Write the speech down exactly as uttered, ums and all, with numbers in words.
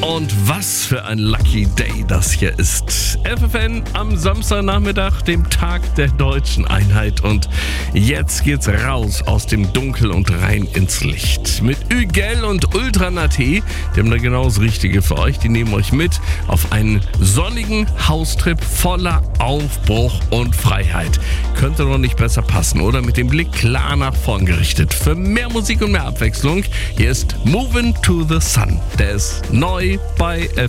Und was für ein Lucky Day das hier ist. F F N am Samstagnachmittag, dem Tag der deutschen Einheit. Und jetzt geht's raus aus dem Dunkel und rein ins Licht. Mit Ü-Gel und Ultranat-Tee, die haben da genau das Richtige für euch. Die nehmen euch mit auf einen sonnigen Haustrip voller Aufbruch und Freiheit. Könnte doch nicht besser passen, oder? Mit dem Blick klar nach vorn gerichtet. Für mehr Musik und mehr Abwechslung, hier ist Movin' to the Sun. Der ist neu bei F